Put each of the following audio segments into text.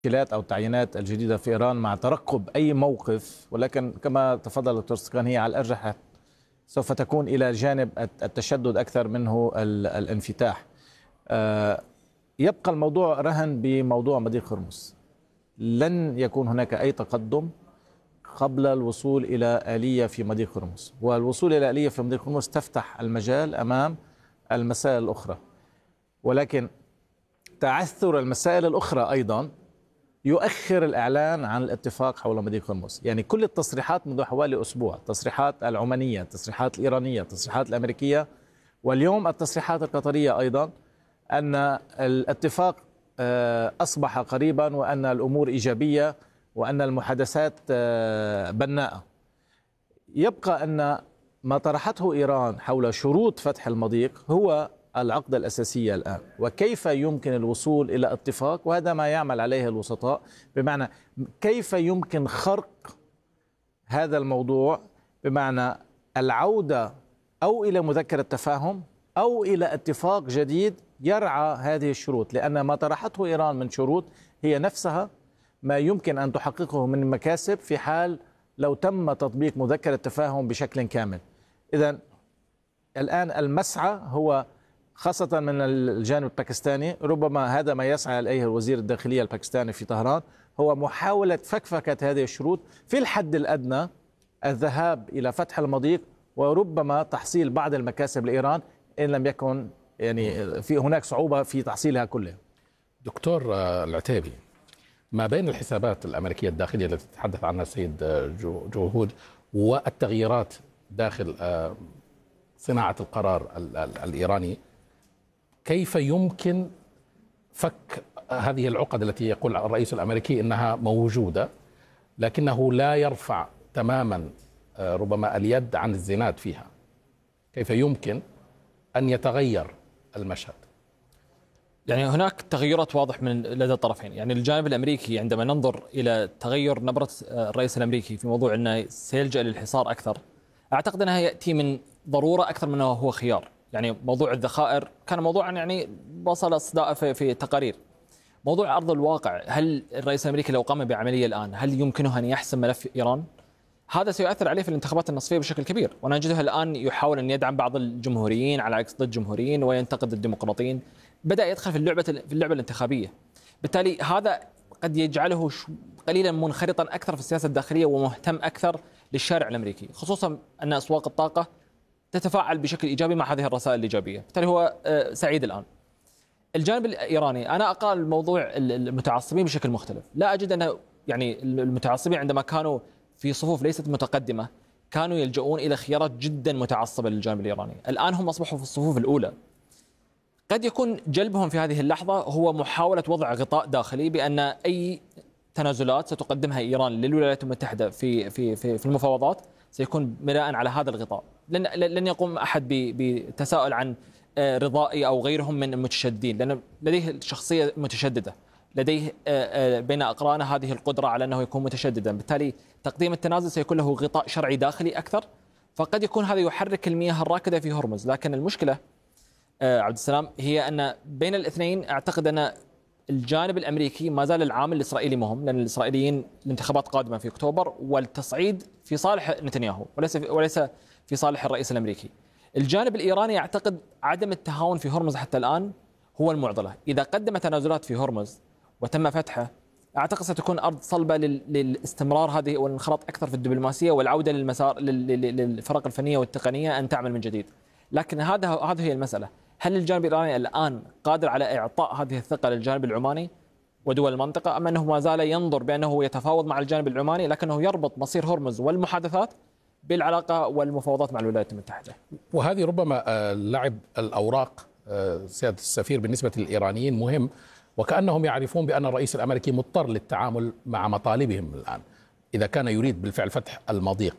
التشكيلات أو التعيينات الجديدة في إيران مع ترقب أي موقف، ولكن كما تفضل دكتور سكان هي على الأرجح سوف تكون إلى جانب التشدد أكثر منه الانفتاح. يبقى الموضوع رهن بموضوع مضيق هرمز. لن يكون هناك أي تقدم قبل الوصول إلى آلية في مضيق هرمز، والوصول إلى آلية في مضيق هرمز تفتح المجال أمام المسائل الأخرى، ولكن تعثر المسائل الأخرى أيضا يؤخر الإعلان عن الاتفاق حول مضيق هرمز. يعني كل التصريحات منذ حوالي أسبوع، التصريحات العمانية، التصريحات الإيرانية، التصريحات الأمريكية، واليوم التصريحات القطرية أيضا، أن الاتفاق أصبح قريبا وأن الأمور إيجابية وأن المحادثات بناءة. يبقى أن ما طرحته إيران حول شروط فتح المضيق هو العقدة الأساسية الآن، وكيف يمكن الوصول إلى اتفاق، وهذا ما يعمل عليه الوسطاء، بمعنى كيف يمكن خرق هذا الموضوع، بمعنى العودة أو إلى مذكرة تفاهم أو إلى اتفاق جديد يرعى هذه الشروط، لأن ما طرحته إيران من شروط هي نفسها ما يمكن أن تحققه من مكاسب في حال لو تم تطبيق مذكرة التفاهم بشكل كامل. إذن الآن المسعى هو خاصة من الجانب الباكستاني، ربما هذا ما يسعى إليه وزير الداخلية الباكستاني في طهران، هو محاولة فكفكة هذه الشروط في الحد الأدنى، الذهاب إلى فتح المضيق وربما تحصيل بعض المكاسب لإيران إن لم يكن يعني في هناك صعوبة في تحصيلها كلها. دكتور العتيبي، ما بين الحسابات الأمريكية الداخلية التي تتحدث عنها السيد جوهود والتغييرات داخل صناعة القرار الإيراني، كيف يمكن فك هذه العقد التي يقول الرئيس الأمريكي إنها موجودة لكنه لا يرفع تماما ربما اليد عن الزناد فيها؟ كيف يمكن أن يتغير المشهد؟ يعني هناك تغيرات واضح من لدى الطرفين. يعني الجانب الأمريكي عندما ننظر إلى تغير نبرة الرئيس الأمريكي في موضوع أنه سيلجأ للحصار أكثر، أعتقد أنها يأتي من ضرورة أكثر من أنه هو خيار. يعني موضوع الذخائر كان موضوعا يعني وصل الصداع في تقارير. موضوع أرض الواقع، هل الرئيس الأمريكي لو قام بعملية الآن هل يمكنه أن يحسم ملف إيران؟ هذا سيؤثر عليه في الانتخابات النصفية بشكل كبير، ونجده الآن يحاول أن يدعم بعض الجمهوريين على عكس ضد الجمهوريين وينتقد الديمقراطيين، بدأ يدخل في اللعبة الانتخابية. بالتالي هذا قد يجعله قليلا منخرطا أكثر في السياسة الداخلية ومهتم أكثر للشارع الأمريكي، خصوصا أن أسواق الطاقة تتفاعل بشكل إيجابي مع هذه الرسائل الإيجابية. بالتالي هو سعيد الآن. الجانب الإيراني أنا أقرأ الموضوع المتعصبين بشكل مختلف. لا أجد أن يعني المتعصبين عندما كانوا في صفوف ليست متقدمة كانوا يلجؤون إلى خيارات جدا متعصبة للجانب الإيراني. الآن هم أصبحوا في الصفوف الأولى. قد يكون جلبهم في هذه اللحظة هو محاولة وضع غطاء داخلي بأن أي تنازلات ستقدمها إيران للولايات المتحدة في المفاوضات سيكون بناء على هذا الغطاء. لن يقوم أحد بتساؤل عن رضائي أو غيرهم من المتشددين، لأن لديه شخصية متشددة، لديه بين أقرانه هذه القدرة على أنه يكون متشددا. بالتالي تقديم التنازل سيكون له غطاء شرعي داخلي أكثر، فقد يكون هذا يحرك المياه الراكدة في هرمز. لكن المشكلة عبد السلام هي أن بين الاثنين أعتقد أن الجانب الأمريكي ما زال العامل الإسرائيلي مهم، لأن الإسرائيليين الانتخابات قادمة في أكتوبر والتصعيد في صالح نتنياهو وليس في صالح الرئيس الأمريكي. الجانب الإيراني أعتقد عدم التهاون في هرمز حتى الآن هو المعضلة. إذا قدم تنازلات في هرمز وتم فتحه أعتقد ستكون أرض صلبة للاستمرار هذه والانخراط أكثر في الدبلوماسية والعودة للمسار للفرق الفنية والتقنية أن تعمل من جديد. لكن هذه هي المسألة. هل الجانب الإيراني الآن قادر على إعطاء هذه الثقة للجانب العماني ودول المنطقة، أم أنه ما زال ينظر بأنه يتفاوض مع الجانب العماني لكنه يربط مصير هرمز والمحادثات بالعلاقة والمفاوضات مع الولايات المتحدة؟ وهذه ربما لعب الأوراق سيادة السفير بالنسبة للإيرانيين مهم، وكأنهم يعرفون بأن الرئيس الأمريكي مضطر للتعامل مع مطالبهم الآن إذا كان يريد بالفعل فتح المضيق.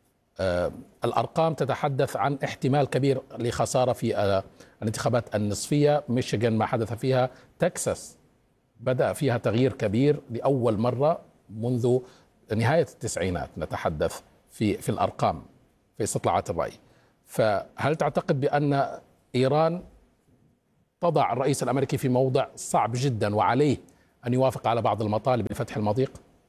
الأرقام تتحدث عن احتمال كبير لخسارة في الانتخابات النصفية. ميشيغان ما حدث فيها، تكساس بدأ فيها تغيير كبير لأول مرة منذ نهاية التسعينات نتحدث في الأرقام في استطلاعات الرأي. فهل تعتقد بأن إيران تضع الرئيس الأمريكي في موضع صعب جدا وعليه أن يوافق على بعض المطالب لفتح المضيق؟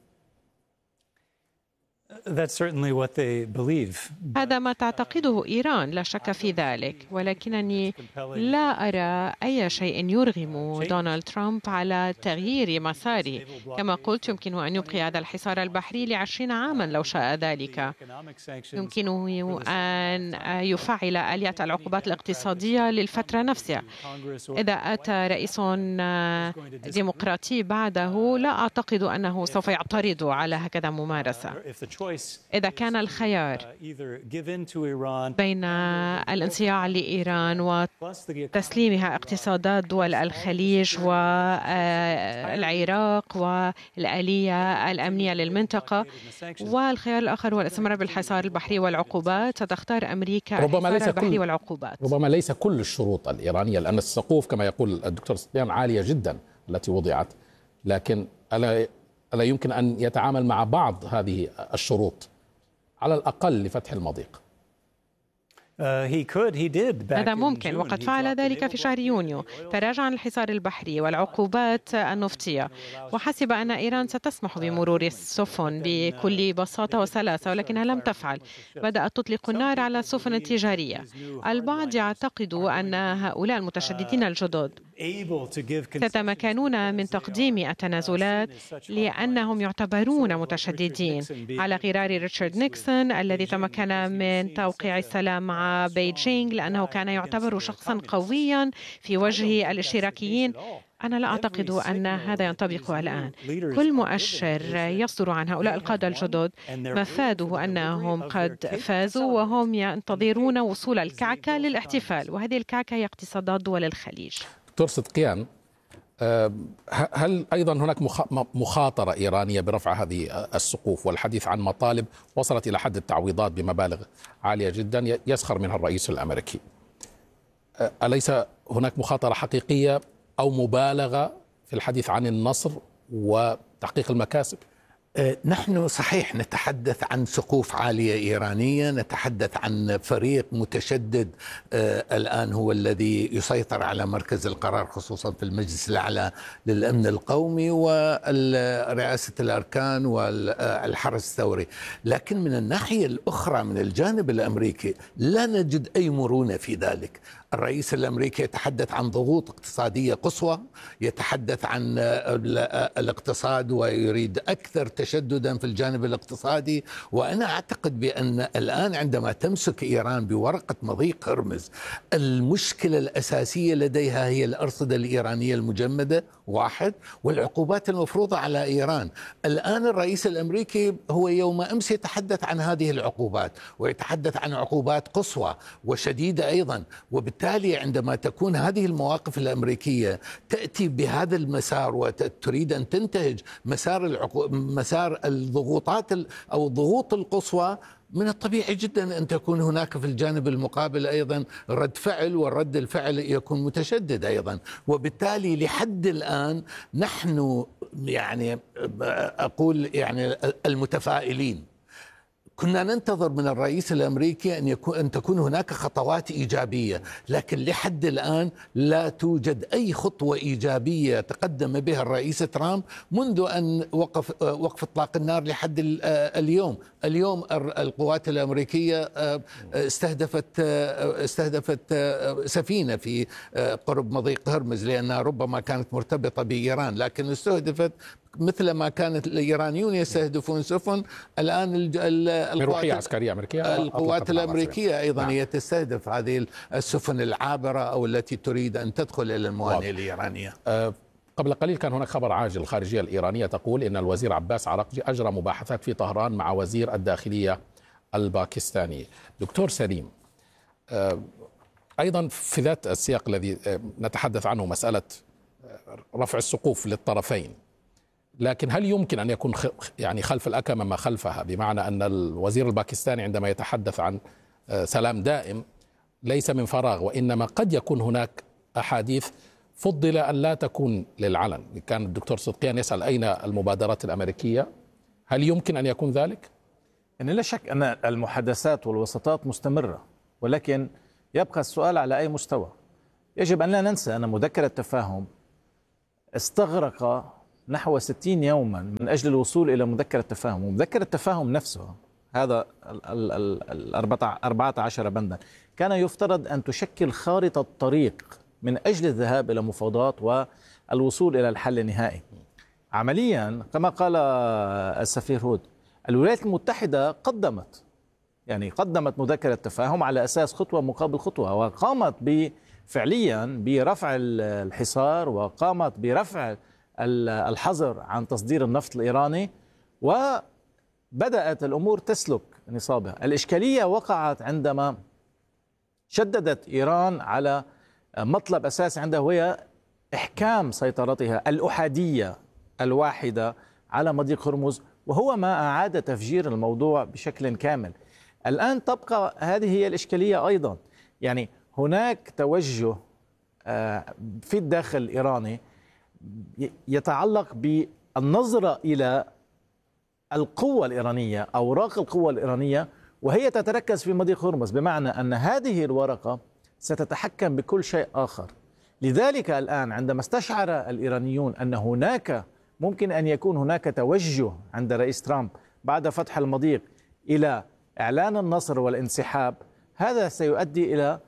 هذا ما تعتقده إيران، لا شك في ذلك، ولكنني لا أرى أي شيء يرغم دونالد ترامب على تغيير مساره. كما قلت، يمكنه أن يبقي هذا الحصار البحري ل20 عاما لو شاء ذلك. يمكنه أن يفعل آليات العقوبات الاقتصادية للفترة نفسها. إذا أتى رئيس ديمقراطي بعده، لا أعتقد أنه سوف يعترض على هكذا ممارسة. إذا كان الخيار بين الانصياع لإيران وتسليمها اقتصادات دول الخليج والعراق والآلية الأمنية للمنطقة، والخيار الآخر هو الاستمرار بالحصار البحري والعقوبات، ستختار أمريكا الحصار البحري والعقوبات. ربما ليس كل الشروط الإيرانية، لأن السقوف كما يقول الدكتور سفيان عالية جدا التي وضعت، لكن ألا يمكن أن يتعامل مع بعض هذه الشروط على الأقل لفتح المضيق؟ هذا ممكن، وقد فعل ذلك في شهر يونيو. تراجع عن الحصار البحري والعقوبات النفطية، وحسب أن إيران ستسمح بمرور السفن بكل بساطة وسلاسة، ولكنها لم تفعل. بدأت تطلق النار على السفن التجارية. البعض يعتقد أن هؤلاء المتشددين الجدد يتمكنون من تقديم التنازلات لأنهم يعتبرون متشددين، على غرار ريتشارد نيكسون الذي تمكن من توقيع السلام مع بيجينغ لأنه كان يعتبر شخصا قويا في وجه الاشتراكيين. أنا لا أعتقد أن هذا ينطبق الآن. كل مؤشر يصدر عن هؤلاء القادة الجدد مفاده أنهم قد فازوا، وهم ينتظرون وصول الكعكة للاحتفال، وهذه الكعكة هي اقتصادات دول الخليج. دكتور صدقيان، هل أيضا هناك مخاطرة إيرانية برفع هذه السقوف والحديث عن مطالب وصلت إلى حد التعويضات بمبالغ عالية جدا يسخر منها الرئيس الأمريكي؟ أليس هناك مخاطرة حقيقية أو مبالغة في الحديث عن النصر وتحقيق المكاسب؟ نحن صحيح نتحدث عن سقوف عالية إيرانية، نتحدث عن فريق متشدد الآن هو الذي يسيطر على مركز القرار، خصوصا في المجلس الأعلى للأمن القومي ورئاسة الأركان والحرس الثوري. لكن من الناحية الأخرى من الجانب الأمريكي لا نجد أي مرونة في ذلك. الرئيس الأمريكي يتحدث عن ضغوط اقتصادية قصوى، يتحدث عن الاقتصاد ويريد أكثر تشددا في الجانب الاقتصادي. وأنا أعتقد بأن الآن عندما تمسك إيران بورقة مضيق هرمز، المشكلة الأساسية لديها هي الأرصدة الإيرانية المجمدة واحد، والعقوبات المفروضة على إيران. الآن الرئيس الأمريكي هو يوم أمس يتحدث عن هذه العقوبات، ويتحدث عن عقوبات قصوى وشديدة أيضا. وبالتالي عندما تكون هذه المواقف الأمريكية تأتي بهذا المسار وتريد أن تنتهج مسار الضغوطات أو الضغوط القصوى، من الطبيعي جدا أن تكون هناك في الجانب المقابل أيضا رد فعل، والرد الفعل يكون متشدد أيضا. وبالتالي لحد الآن نحن أقول المتفائلين كنا ننتظر من الرئيس الأمريكي أن تكون هناك خطوات إيجابية، لكن لحد الآن لا توجد أي خطوة إيجابية تقدم بها الرئيس ترامب منذ أن وقف إطلاق النار لحد اليوم. القوات الأمريكية استهدفت سفينة في قرب مضيق هرمز لأنها ربما كانت مرتبطة بإيران، لكن استهدفت مثل ما كانت الإيرانيون يستهدفون سفن. الآن القوات الأمريكية أيضا هي تستهدف هذه السفن العابرة أو التي تريد أن تدخل إلى الموانئ الإيرانية. قبل قليل كان هناك خبر عاجل، الخارجية الإيرانية تقول إن الوزير عباس عراقجي أجرى مباحثات في طهران مع وزير الداخلية الباكستاني. دكتور سليم، أيضا في ذات السياق الذي نتحدث عنه، مسألة رفع السقوف للطرفين، لكن هل يمكن أن يكون خلف الأكمة ما خلفها؟ بمعنى أن الوزير الباكستاني عندما يتحدث عن سلام دائم ليس من فراغ، وإنما قد يكون هناك أحاديث فضل أن لا تكون للعلن. كان الدكتور صدقيان يسأل أين المبادرات الأمريكية، هل يمكن أن يكون ذلك؟ يعني لا شك أن المحادثات والوساطات مستمرة، ولكن يبقى السؤال على أي مستوى. يجب أن لا ننسى أن مذكرة التفاهم استغرق نحو 60 يوما من أجل الوصول إلى مذكرة تفاهم، ومذكرة التفاهم نفسها هذا 14 بندا كان يفترض أن تشكل خارطة طريق من أجل الذهاب إلى مفاوضات والوصول إلى الحل النهائي. عمليا كما قال السفير هود، الولايات المتحدة قدمت مذكرة تفاهم على أساس خطوة مقابل خطوة، وقامت فعليا برفع الحصار، وقامت برفع الحظر عن تصدير النفط الإيراني، وبدأت الأمور تسلك نصابها. الإشكالية وقعت عندما شددت إيران على مطلب أساسي عندها، وهي إحكام سيطرتها الأحادية الواحدة على مضيق هرمز، وهو ما أعاد تفجير الموضوع بشكل كامل. الآن تبقى هذه هي الإشكالية أيضا، يعني هناك توجه في الداخل الإيراني يتعلق بالنظرة إلى القوة الإيرانية، أوراق القوة الإيرانية، وهي تتركز في مضيق هرمز، بمعنى أن هذه الورقة ستتحكم بكل شيء آخر. لذلك الآن عندما استشعر الإيرانيون أن هناك ممكن أن يكون هناك توجه عند رئيس ترامب بعد فتح المضيق إلى إعلان النصر والانسحاب، هذا سيؤدي إلى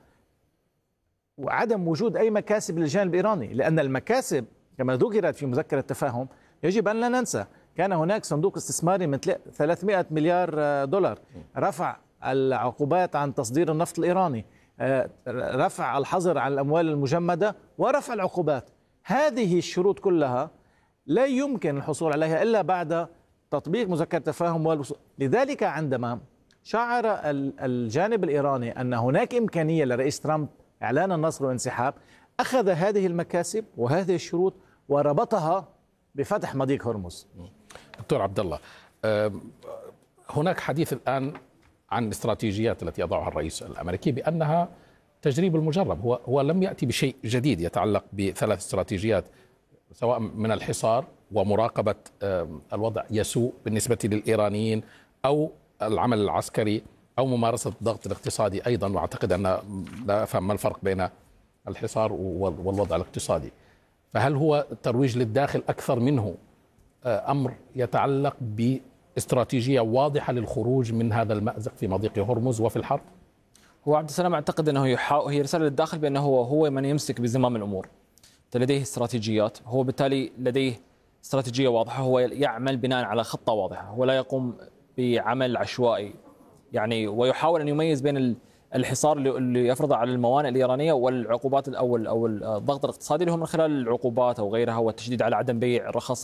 عدم وجود أي مكاسب للجانب الإيراني، لأن المكاسب كما ذكرت في مذكرة التفاهم يجب أن لا ننسى كان هناك صندوق استثماري من 300 مليار دولار، رفع العقوبات عن تصدير النفط الإيراني، رفع الحظر على الأموال المجمدة، ورفع العقوبات. هذه الشروط كلها لا يمكن الحصول عليها إلا بعد تطبيق مذكرة التفاهم والوصول. لذلك عندما شعر الجانب الإيراني أن هناك إمكانية لرئيس ترامب إعلان النصر والانسحاب، أخذ هذه المكاسب وهذه الشروط وربطها بفتح مضيق هرمز. دكتور عبد الله، هناك حديث الآن عن الاستراتيجيات التي يضعها الرئيس الأمريكي بأنها تجريب المجرب. هو لم يأتي بشيء جديد، يتعلق بثلاث استراتيجيات، سواء من الحصار ومراقبة الوضع يسوء بالنسبة للإيرانيين، أو العمل العسكري، أو ممارسة الضغط الاقتصادي أيضا. وأعتقد أن لا أفهم ما الفرق بين الحصار والوضع الاقتصادي. فهل هو ترويج للداخل أكثر منه أمر يتعلق باستراتيجية واضحة للخروج من هذا المأزق في مضيق هرمز وفي الحرب؟ هو عبد السلام أعتقد أنه هي رسالة للداخل بأنه هو من يمسك بزمام الأمور، لديه استراتيجيات، هو بالتالي لديه استراتيجية واضحة، هو يعمل بناء على خطة واضحة، هو لا يقوم بعمل عشوائي يعني، ويحاول أن يميز بين الحصار اللي يفرضه على الموانئ الإيرانية والعقوبات أو الضغط الاقتصادي اللي هو من خلال العقوبات أو غيرها، والتشديد على عدم بيع الرخص،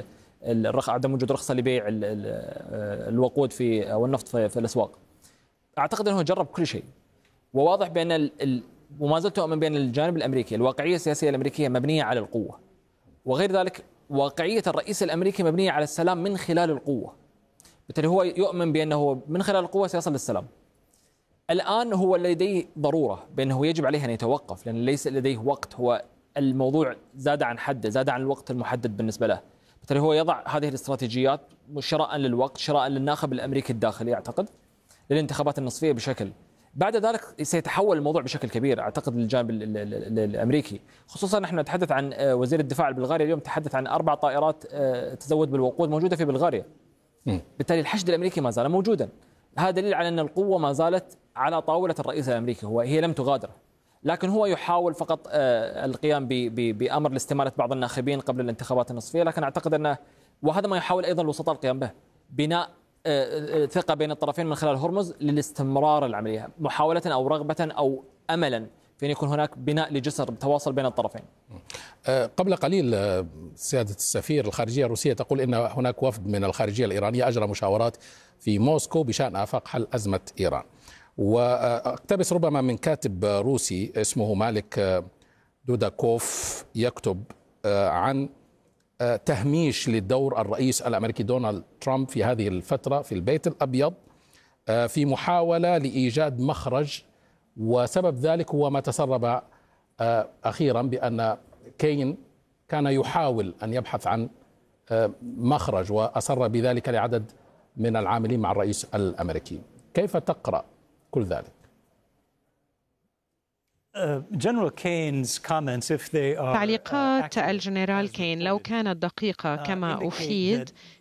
عدم وجود رخصة لبيع الوقود أو النفط في الأسواق. أعتقد أنه جرب كل شيء، وواضح بأن وما زلت أؤمن بأن الجانب الأمريكي، الواقعية السياسية الأمريكية مبنية على القوة، وغير ذلك واقعية الرئيس الأمريكي مبنية على السلام من خلال القوة. بالتالي هو يؤمن بأنه من خلال القوة سيصل للسلام. الآن هو لديه ضرورة بأنه يجب عليه أن يتوقف، لأن ليس لديه وقت، هو الموضوع زاد عن حده، زاد عن الوقت المحدد بالنسبة له. بالتالي هو يضع هذه الاستراتيجيات شراء للوقت، شراء للناخب الأمريكي الداخلي أعتقد للانتخابات النصفية بشكل. بعد ذلك سيتحول الموضوع بشكل كبير أعتقد للجانب الأمريكي، خصوصا نحن نتحدث عن وزير الدفاع البلغاري اليوم تحدث عن 4 طائرات تزود بالوقود موجودة في بلغاريا. بالتالي الحشد الأمريكي ما زال موجودا. هذا دليل على أن القوة ما زالت على طاولة الرئيس الأمريكي، هي لم تغادر، لكن هو يحاول فقط القيام بأمر لاستمالة بعض الناخبين قبل الانتخابات النصفية. لكن أعتقد أنه، وهذا ما يحاول أيضا الوسطاء القيام به، بناء ثقة بين الطرفين من خلال هرمز للاستمرار العملية، محاولة أو رغبة أو أملا في أن يكون هناك بناء لجسر تواصل بين الطرفين. قبل قليل سيادة السفير، الخارجية الروسية تقول إن هناك وفد من الخارجية الإيرانية أجرى مشاورات في موسكو بشأن آفاق حل أزمة إيران. واقتبس ربما من كاتب روسي اسمه مالك دوداكوف يكتب عن تهميش للدور الرئيس الأمريكي دونالد ترامب في هذه الفترة في البيت الأبيض في محاولة لإيجاد مخرج، وسبب ذلك هو ما تسرب أخيرا بأن كين كان يحاول أن يبحث عن مخرج، وأصر بذلك لعدد من العاملين مع الرئيس الأمريكي. كيف تقرأ كل ذلك؟ تعليقات الجنرال كين لو كانت دقيقة كما أفيد